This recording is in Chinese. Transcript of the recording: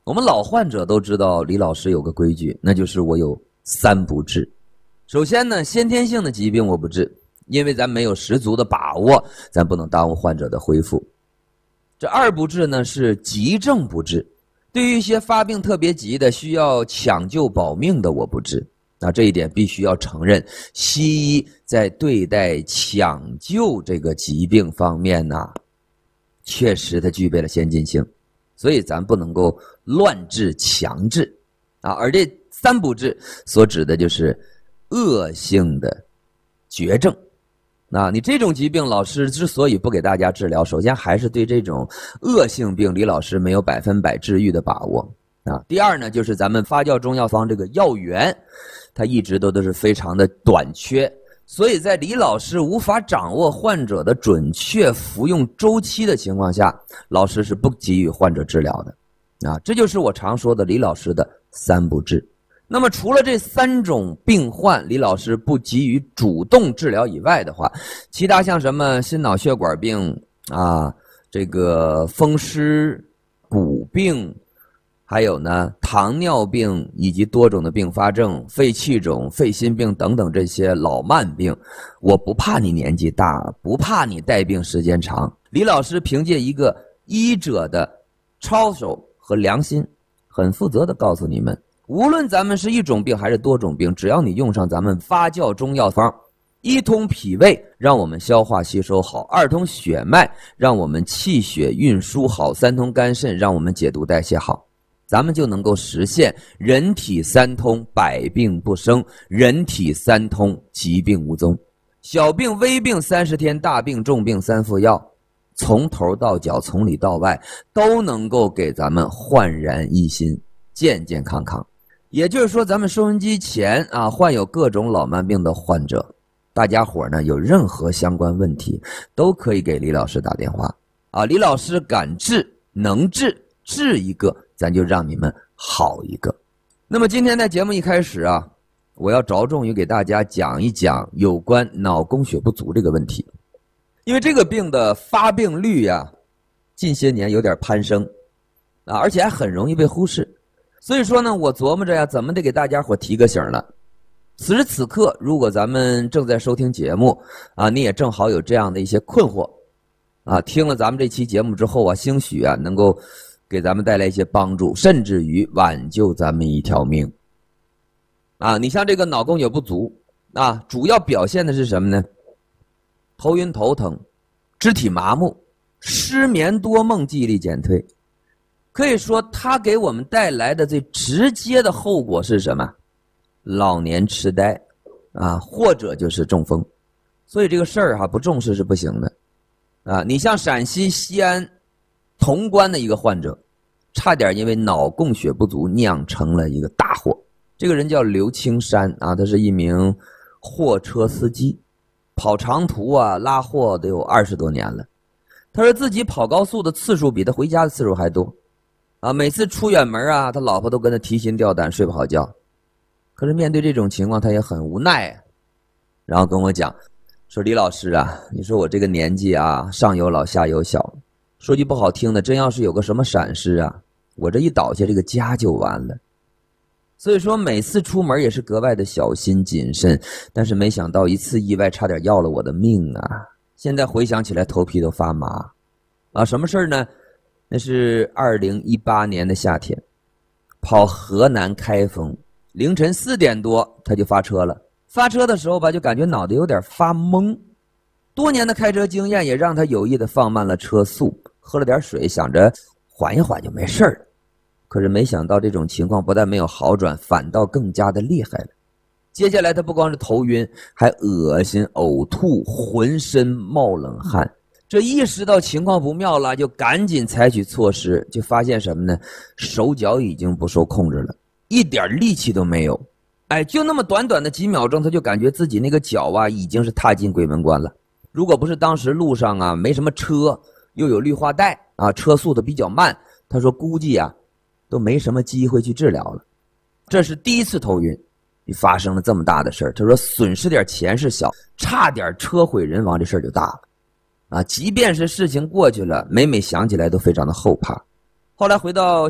我们老患者都知道李老师有个规矩，那就是我有3不治。首先呢，先天性的疾病我不治，因为咱没有十足的把握，咱不能耽误患者的恢复。这2不治呢是急症不治，对于一些发病特别急的需要抢救保命的我不治。这一点必须要承认，西医在对待抢救这个疾病方面确实它具备了先进性，所以咱不能够乱治强治而这3不治所指的就是恶性的绝症。你这种疾病老师之所以不给大家治疗，首先还是对这种恶性病李老师没有100%治愈的把握第二呢，就是咱们发酵中药方这个药源它一直都是非常的短缺，所以在李老师无法掌握患者的准确服用周期的情况下，老师是不给予患者治疗的这就是我常说的李老师的3不治。那么除了这3种病患李老师不给予主动治疗以外的话，其他像什么心脑血管病这个风湿骨病，还有呢糖尿病以及多种的并发症、肺气肿、肺心病等等这些老慢病，我不怕你年纪大，不怕你带病时间长，李老师凭借一个医者的操守和良心，很负责的告诉你们，无论咱们是1种病还是多种病，只要你用上咱们发酵中药方，1通脾胃让我们消化吸收好，2通血脉让我们气血运输好，3通肝肾让我们解毒代谢好，咱们就能够实现人体3通百病不生，人体3通疾病无踪，小病微病30天，大病重病3副药，从头到脚从里到外都能够给咱们焕然一新，健健康康。也就是说，咱们收音机前患有各种老慢病的患者，大家伙呢有任何相关问题都可以给李老师打电话李老师敢治能治，治一个咱就让你们好一个。那么今天在节目一开始我要着重于给大家讲一讲有关脑供血不足这个问题，因为这个病的发病率近些年有点攀升而且还很容易被忽视。所以说呢，我琢磨着怎么得给大家伙提个醒了。此时此刻，如果咱们正在收听节目你也正好有这样的一些困惑听了咱们这期节目之后兴许能够给咱们带来一些帮助，甚至于挽救咱们一条命你像这个脑供血不足主要表现的是什么呢？头晕头疼，肢体麻木，失眠多梦，记忆力减退。可以说它给我们带来的最直接的后果是什么？老年痴呆或者就是中风。所以这个事儿不重视是不行的你像陕西西安潼关的一个患者，差点因为脑供血不足酿成了一个大祸。这个人叫刘青山他是一名货车司机，跑长途拉货得有20多年了。他说自己跑高速的次数比他回家的次数还多每次出远门他老婆都跟他提心吊胆，睡不好觉。可是面对这种情况他也很无奈然后跟我讲说，李老师你说我这个年纪上有老下有小，说句不好听的，真要是有个什么闪失我这一倒下这个家就完了。所以说每次出门也是格外的小心谨慎，但是没想到一次意外差点要了我的命现在回想起来头皮都发麻什么事儿呢？那是2018年的夏天，跑河南开封，凌晨4点多他就发车了。发车的时候就感觉脑袋有点发懵，多年的开车经验也让他有意的放慢了车速，喝了点水，想着缓一缓就没事了。可是没想到这种情况不但没有好转，反倒更加的厉害了。接下来他不光是头晕，还恶心呕吐，浑身冒冷汗。这意识到情况不妙了，就赶紧采取措施，就发现什么呢？手脚已经不受控制了，一点力气都没有。就那么短短的几秒钟，他就感觉自己那个脚已经是踏进鬼门关了。如果不是当时路上没什么车，又有绿化带车速的比较慢，他说估计都没什么机会去治疗了。这是第一次头晕，发生了这么大的事儿。他说损失点钱是小，差点车毁人亡这事儿就大了即便是事情过去了，每每想起来都非常的后怕。后来回到